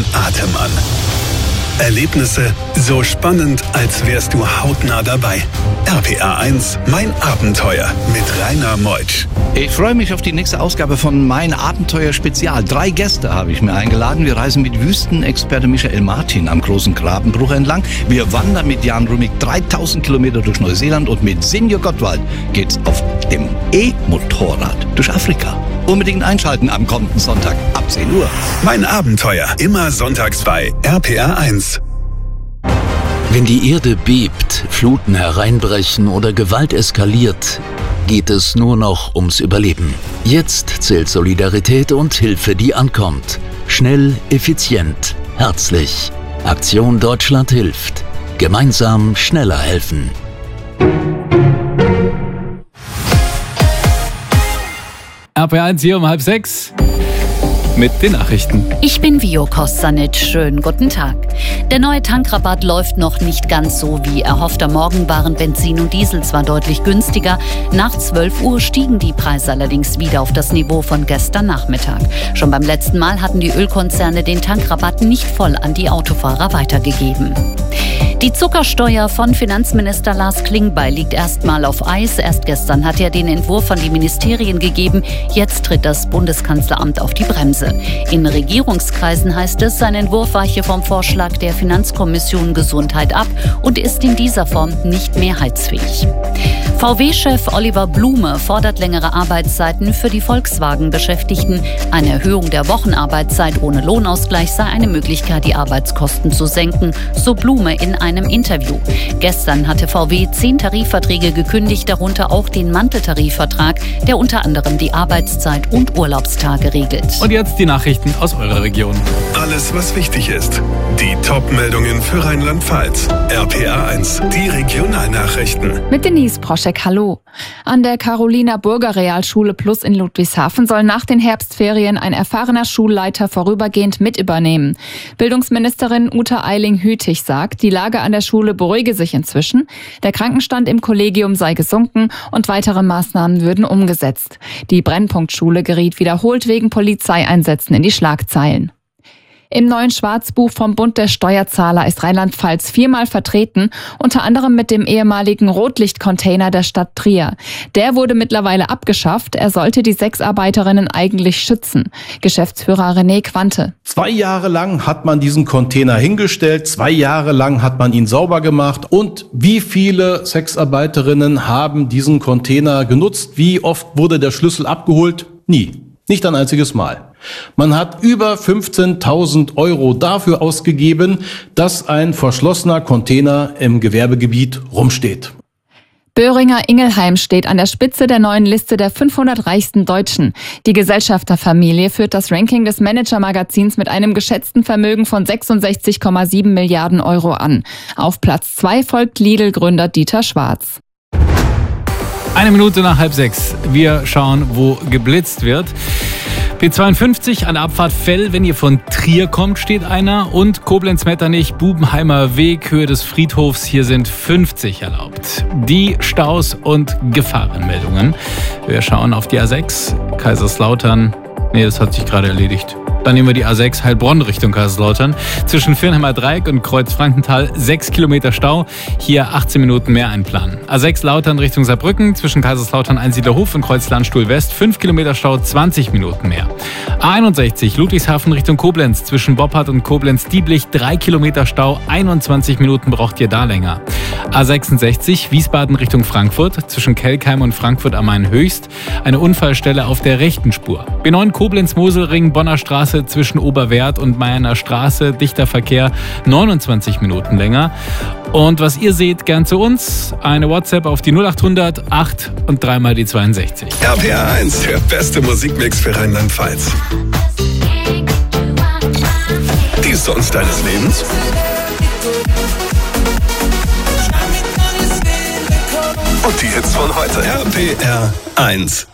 den Atem an. Erlebnisse so spannend, als wärst du hautnah dabei. RPA 1, mein Abenteuer mit Rainer Meutsch. Ich freue mich auf die nächste Ausgabe von Mein Abenteuer Spezial. 3 Gäste habe ich mir eingeladen. Wir reisen mit Wüstenexperte Michael Martin am großen Grabenbruch entlang. Wir wandern mit Jan Rümmig 3000 Kilometer durch Neuseeland und mit Senior Gottwald geht's auf dem E-Motorrad durch Afrika. Unbedingt einschalten am kommenden Sonntag ab 10 Uhr. Mein Abenteuer, immer sonntags bei RPA 1. Wenn die Erde bebt, Fluten hereinbrechen oder Gewalt eskaliert, geht es nur noch ums Überleben. Jetzt zählt Solidarität und Hilfe, die ankommt. Schnell, effizient, herzlich. Aktion Deutschland hilft. Gemeinsam schneller helfen. RPA 1 hier um 5:30 mit den Nachrichten. Ich bin Vio Kostanic. Schönen guten Tag. Der neue Tankrabatt läuft noch nicht ganz so wie erhofft. Am Morgen waren Benzin und Diesel zwar deutlich günstiger. Nach 12 Uhr stiegen die Preise allerdings wieder auf das Niveau von gestern Nachmittag. Schon beim letzten Mal hatten die Ölkonzerne den Tankrabatt nicht voll an die Autofahrer weitergegeben. Die Zuckersteuer von Finanzminister Lars Klingbeil liegt erstmal auf Eis. Erst gestern hat er den Entwurf an die Ministerien gegeben. Jetzt tritt das Bundeskanzleramt auf die Bremse. In Regierungskreisen heißt es, sein Entwurf weiche vom Vorschlag der Finanzkommission Gesundheit ab und ist in dieser Form nicht mehrheitsfähig. VW-Chef Oliver Blume fordert längere Arbeitszeiten für die Volkswagen-Beschäftigten. Eine Erhöhung der Wochenarbeitszeit ohne Lohnausgleich sei eine Möglichkeit, die Arbeitskosten zu senken, so Blume in einem Interview. Gestern hatte VW 10 Tarifverträge gekündigt, darunter auch den Manteltarifvertrag, der unter anderem die Arbeitszeit und Urlaubstage regelt. Und jetzt die Nachrichten aus eurer Region. Alles, was wichtig ist. Die Top-Meldungen für Rheinland-Pfalz. RPA 1, die Regionalnachrichten. Mit Denise Proschek, hallo. An der Carolina Burger Realschule Plus in Ludwigshafen soll nach den Herbstferien ein erfahrener Schulleiter vorübergehend mit übernehmen. Bildungsministerin Uta Eiling-Hütig sagt, die Lage an der Schule beruhige sich inzwischen. Der Krankenstand im Kollegium sei gesunken und weitere Maßnahmen würden umgesetzt. Die Brennpunktschule geriet wiederholt wegen Polizeieinsätzen in die Schlagzeilen. Im neuen Schwarzbuch vom Bund der Steuerzahler ist Rheinland-Pfalz 4-mal vertreten, unter anderem mit dem ehemaligen Rotlichtcontainer der Stadt Trier. Der wurde mittlerweile abgeschafft, er sollte die Sexarbeiterinnen eigentlich schützen. Geschäftsführer René Quante. 2 Jahre lang hat man diesen Container hingestellt, 2 Jahre lang hat man ihn sauber gemacht. Und wie viele Sexarbeiterinnen haben diesen Container genutzt? Wie oft wurde der Schlüssel abgeholt? Nie. Nicht ein einziges Mal. Man hat über 15.000 € dafür ausgegeben, dass ein verschlossener Container im Gewerbegebiet rumsteht. Böhringer Ingelheim steht an der Spitze der neuen Liste der 500 reichsten Deutschen. Die Gesellschafterfamilie führt das Ranking des Manager-Magazins mit einem geschätzten Vermögen von 66,7 Milliarden € an. Auf Platz 2 folgt Lidl-Gründer Dieter Schwarz. 1 Minute nach 5:30. Wir schauen, wo geblitzt wird. B52 an der Abfahrt Fell, wenn ihr von Trier kommt, steht einer. Und Koblenz-Metternich, Bubenheimer Weg, Höhe des Friedhofs, hier sind 50 erlaubt. Die Staus und Gefahrenmeldungen. Wir schauen auf die A6, Kaiserslautern. Nee, das hat sich gerade erledigt. Dann nehmen wir die A6 Heilbronn Richtung Kaiserslautern. Zwischen Firnheimer Dreieck und Kreuz-Frankenthal 6 Kilometer Stau. Hier 18 Minuten mehr einplanen. A6 Lautern Richtung Saarbrücken. Zwischen Kaiserslautern Einsiedlerhof und Kreuz-Landstuhl West 5 Kilometer Stau, 20 Minuten mehr. A61 Ludwigshafen Richtung Koblenz. Zwischen Boppard und Koblenz-Dieblich 3 Kilometer Stau. 21 Minuten braucht ihr da länger. A66 Wiesbaden Richtung Frankfurt. Zwischen Kelkheim und Frankfurt am Main Höchst. Eine Unfallstelle auf der rechten Spur. B9 Koblenz-Moselring, Bonner Straße zwischen Oberwerth und Meierner Straße, dichter Verkehr, 29 Minuten länger. Und was ihr seht, gern zu uns. Eine WhatsApp auf die 0800 8 und 3 die 62. RPA 1, der beste Musikmix für Rheinland-Pfalz. Die Songs deines Lebens. Und die Hits von heute. RPR 1.